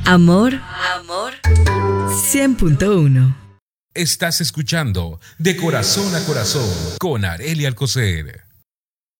Amor 100.1. Estás escuchando De Corazón a Corazón con Arely Alcocer.